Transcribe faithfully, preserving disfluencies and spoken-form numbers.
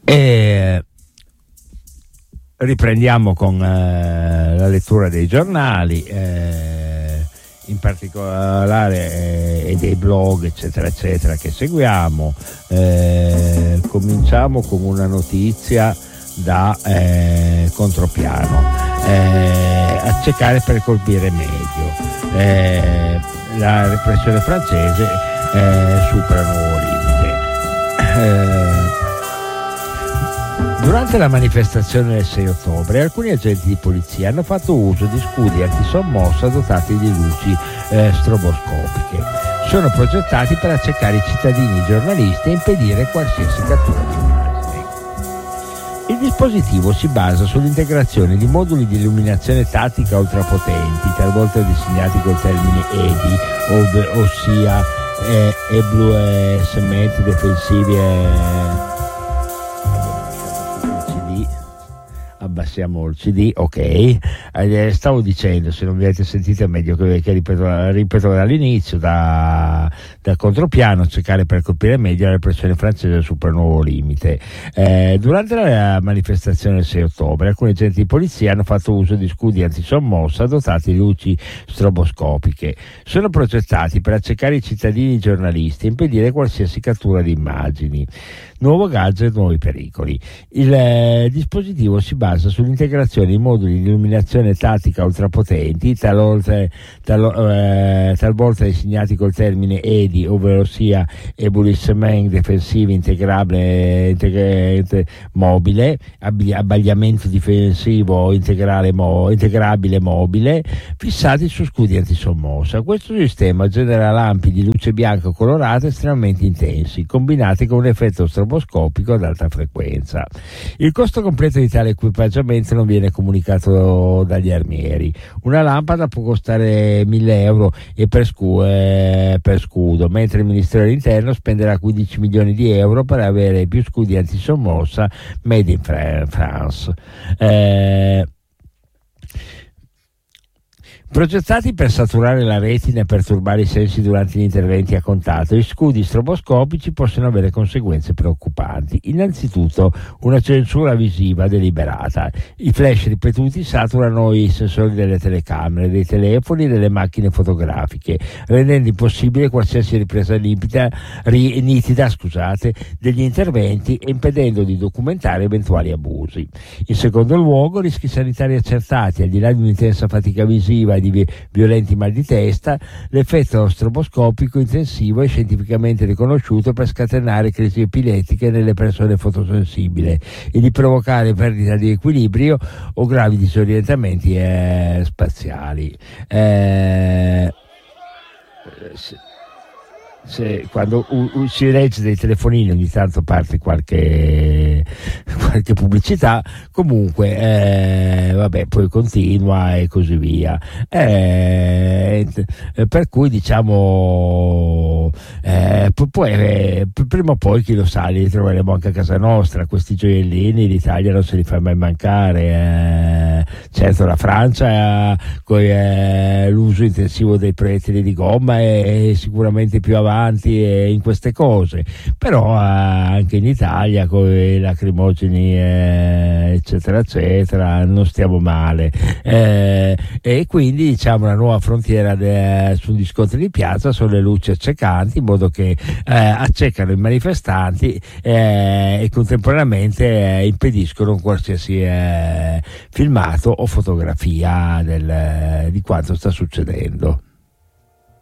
E riprendiamo con eh, la lettura dei giornali, eh, in particolare eh, e dei blog eccetera eccetera che seguiamo. Eh, cominciamo con una notizia da eh, contropiano, eh, accecare per colpire meglio, eh, la repressione francese eh, supera un nuovo limite. Eh, Durante la manifestazione del sei ottobre, alcuni agenti di polizia hanno fatto uso di scudi antisommossa dotati di luci eh, stroboscopiche. Sono progettati per accecare i cittadini e i giornalisti e impedire qualsiasi cattura di immagini. Il dispositivo si basa sull'integrazione di moduli di illuminazione tattica ultrapotenti, talvolta designati col termine E D I, ov- ossia eh, Éblouissement Defensive. Eh, Abbassiamo il C D, ok. Eh, stavo dicendo, se non vi avete sentito è meglio che, che ripeto, ripeto dall'inizio, da, dal contropiano, cercare per colpire meglio la repressione francese supera un nuovo limite. Eh, durante la manifestazione del sei ottobre, alcuni agenti di polizia hanno fatto uso di scudi antisommossa dotati di luci stroboscopiche. Sono progettati per accecare i cittadini e i giornalisti e impedire qualsiasi cattura di immagini. Nuovo gadget, nuovi pericoli. Il eh, dispositivo si basa sull'integrazione di moduli di illuminazione tattica ultrapotenti, talvolta, tal, eh, talvolta designati col termine E D I, ovvero sia Éblouissement Defensive Integrable integra, mobile, abbagliamento difensivo integrale mo, integrabile mobile, fissati su scudi antisommossa. Questo sistema genera lampi di luce bianca colorata estremamente intensi, combinati con un effetto stroboscopico ad alta frequenza. Il costo completo di tale equipaggiamento non viene comunicato dagli armieri. Una lampada può costare mille euro e per, scu- eh, per scudo, mentre il Ministero dell'Interno spenderà quindici milioni di euro per avere più scudi antisommossa made in France. Eh, Progettati per saturare la retina e perturbare i sensi durante gli interventi a contatto, gli scudi stroboscopici possono avere conseguenze preoccupanti. Innanzitutto, una censura visiva deliberata. I flash ripetuti saturano i sensori delle telecamere, dei telefoni e delle macchine fotografiche, rendendo impossibile qualsiasi ripresa limpida, ri, nitida scusate, degli interventi e impedendo di documentare eventuali abusi. In secondo luogo, rischi sanitari accertati, al di là di un'intensa fatica visiva di violenti mal di testa, l'effetto stroboscopico intensivo è scientificamente riconosciuto per scatenare crisi epilettiche nelle persone fotosensibili e di provocare perdita di equilibrio o gravi disorientamenti eh, spaziali. Eh, se, se, quando u, u, si legge dei telefonini ogni tanto parte qualche qualche pubblicità, comunque eh, vabbè, poi continua e così via, eh, per cui diciamo eh, poi eh, prima o poi chi lo sa li troveremo anche a casa nostra questi gioiellini. L'Italia non se li fa mai mancare, eh, certo la Francia con eh, l'uso intensivo dei proiettili di gomma è, è sicuramente più avanti eh, in queste cose, però eh, anche in Italia con i lacrimogeni eh, eccetera eccetera non stiamo male, eh, e quindi diciamo la nuova frontiera de, sugli scontri di piazza sono le luci accecanti, in modo che eh, accecano i manifestanti eh, e contemporaneamente eh, impediscono qualsiasi eh, filmato o fotografia del, di quanto sta succedendo.